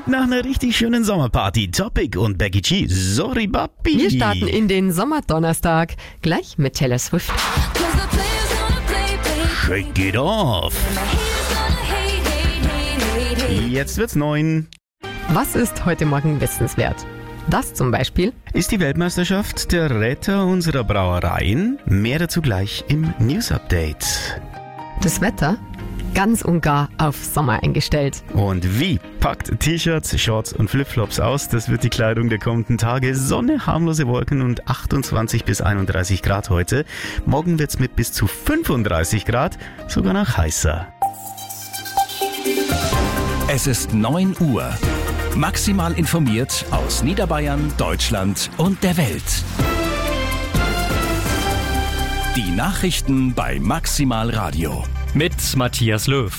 nach einer richtig schönen Sommerparty. Topic und Becky G. Sorry, Papi. Wir starten in den Sommerdonnerstag. Gleich mit Taylor Swift. Shake it off. Jetzt wird's 9. Was ist heute Morgen wissenswert? Das zum Beispiel Ist die Weltmeisterschaft der Retter unserer Brauereien? Mehr dazu gleich im News Update. das Wetter ganz und gar auf Sommer eingestellt. Und wie packt T-Shirts, Shorts und Flipflops aus? Das wird die Kleidung der kommenden Tage. Sonne, harmlose Wolken und 28 bis 31 Grad heute. Morgen wird's mit bis zu 35 Grad sogar noch heißer. Es ist 9 Uhr. Maximal informiert aus Niederbayern, Deutschland und der Welt. Die Nachrichten bei Maximal Radio. Mit Matthias Löw.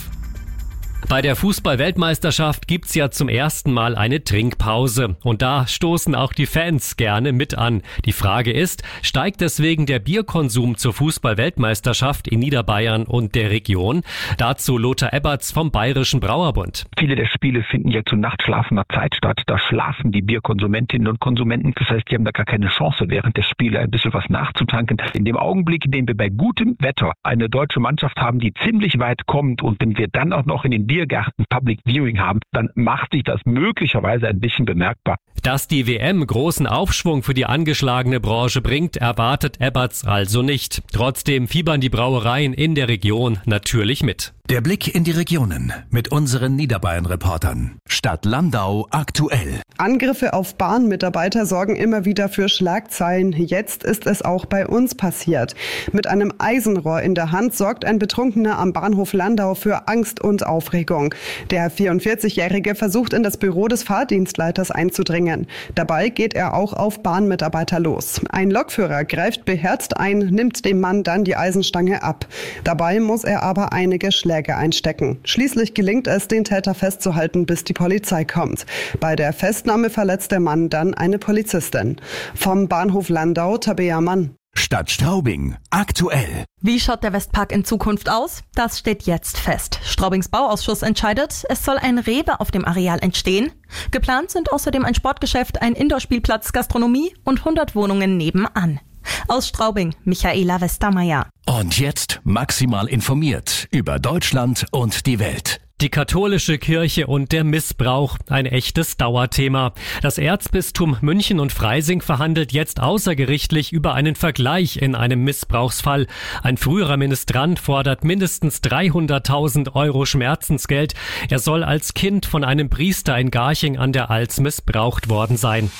Bei der Fußball-Weltmeisterschaft gibt's ja zum ersten Mal eine Trinkpause. Und da stoßen auch die Fans gerne mit an. Die Frage ist, steigt deswegen der Bierkonsum zur Fußball-Weltmeisterschaft in Niederbayern und der Region? Dazu Lothar Eberts vom Bayerischen Brauerbund. Viele der Spiele finden ja zu nachtschlafender Zeit statt. Da schlafen die Bierkonsumentinnen und Konsumenten. Das heißt, die haben da gar keine Chance, während der Spiele ein bisschen was nachzutanken. In dem Augenblick, in dem wir bei gutem Wetter eine deutsche Mannschaft haben, die ziemlich weit kommt, und wenn wir dann auch noch in den Biergarten Public Viewing haben, dann macht sich das möglicherweise ein bisschen bemerkbar. Dass die WM großen Aufschwung für die angeschlagene Branche bringt, erwartet Eberts also nicht. Trotzdem fiebern die Brauereien in der Region natürlich mit. Der Blick in die Regionen mit unseren Niederbayern-Reportern. Stadt Landau aktuell. Angriffe auf Bahnmitarbeiter sorgen immer wieder für Schlagzeilen. Jetzt ist es auch bei uns passiert. Mit einem Eisenrohr in der Hand sorgt ein Betrunkener am Bahnhof Landau für Angst und Aufregung. Der 44-Jährige versucht in das Büro des Fahrdienstleiters einzudringen. Dabei geht er auch auf Bahnmitarbeiter los. Ein Lokführer greift beherzt ein, nimmt dem Mann dann die Eisenstange ab. Dabei muss er aber einige Schläge einstecken. Schließlich gelingt es, den Täter festzuhalten, bis die Polizei kommt. Bei der Festnahme verletzt der Mann dann eine Polizistin. Vom Bahnhof Landau, Tabea Mann. Stadt Straubing aktuell. Wie schaut der Westpark in Zukunft aus? Das steht jetzt fest. Straubings Bauausschuss entscheidet, es soll ein Rewe auf dem Areal entstehen. Geplant sind außerdem ein Sportgeschäft, ein Indoorspielplatz, Gastronomie und 100 Wohnungen nebenan. Aus Straubing, Michaela Westermeier. Und jetzt maximal informiert über Deutschland und die Welt. Die katholische Kirche und der Missbrauch, ein echtes Dauerthema. Das Erzbistum München und Freising verhandelt jetzt außergerichtlich über einen Vergleich in einem Missbrauchsfall. Ein früherer Ministrant fordert mindestens 300.000 Euro Schmerzensgeld. Er soll als Kind von einem Priester in Garching an der Alz missbraucht worden sein.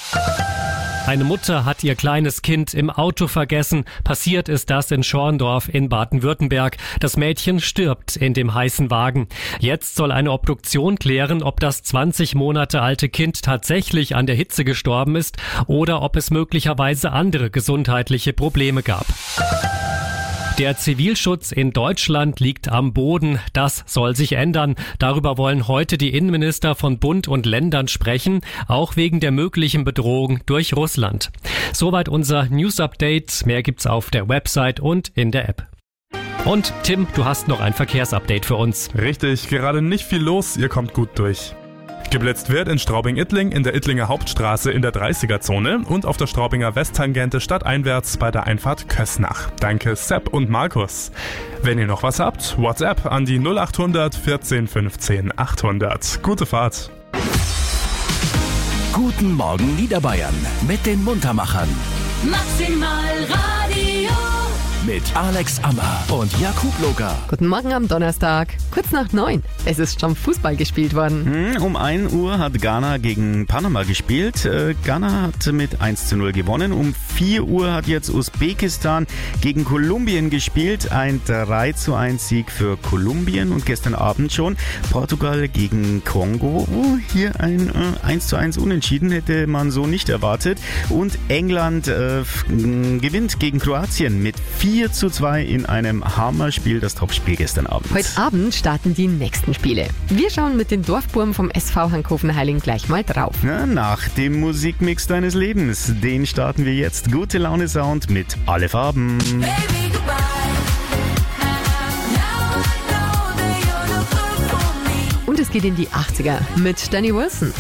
Eine Mutter hat ihr kleines Kind im Auto vergessen. Passiert ist das in Schorndorf in Baden-Württemberg. Das Mädchen stirbt in dem heißen Wagen. Jetzt soll eine Obduktion klären, ob das 20 Monate alte Kind tatsächlich an der Hitze gestorben ist oder ob es möglicherweise andere gesundheitliche Probleme gab. Der Zivilschutz in Deutschland liegt am Boden. Das soll sich ändern. Darüber wollen heute die Innenminister von Bund und Ländern sprechen, auch wegen der möglichen Bedrohung durch Russland. Soweit unser News-Update. Mehr gibt's auf der Website und in der App. Und Tim, du hast noch ein Verkehrsupdate für uns. Richtig, gerade nicht viel los, ihr kommt gut durch. Geblitzt wird in Straubing-Ittling in der Ittlinger Hauptstraße in der 30er-Zone und auf der Straubinger Westtangente stadteinwärts bei der Einfahrt Kösnach. Danke Sepp und Markus. Wenn ihr noch was habt, WhatsApp an die 0800 14 15 800. Gute Fahrt. Guten Morgen Niederbayern mit den Muntermachern. Maximal Radio. Mit Alex Ammer und Jakub Loga. Guten Morgen am Donnerstag, kurz nach 9. Es ist schon Fußball gespielt worden. Um 1 Uhr hat Ghana gegen Panama gespielt. Ghana hat mit 1:0 gewonnen. Um 4 Uhr hat jetzt Usbekistan gegen Kolumbien gespielt. Ein 3:1 Sieg für Kolumbien. Und gestern Abend schon Portugal gegen Kongo. Hier ein 1:1 Unentschieden, hätte man so nicht erwartet. Und England gewinnt gegen Kroatien mit 4:2 in einem Hammerspiel, das Topspiel gestern Abend. Heute Abend starten die nächsten Spiele. Wir schauen mit den Dorfburm vom SV Hankoven-Heiling gleich mal drauf. Nach dem Musikmix deines Lebens, den starten wir jetzt. Gute Laune Sound mit Alle Farben. Baby, goodbye. Und es Es geht in die 80er mit Danny Wilson.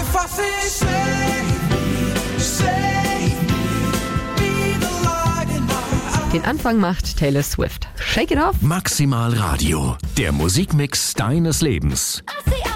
Den Anfang macht Taylor Swift. Shake It Off. Maximal Radio, der Musikmix deines Lebens. I see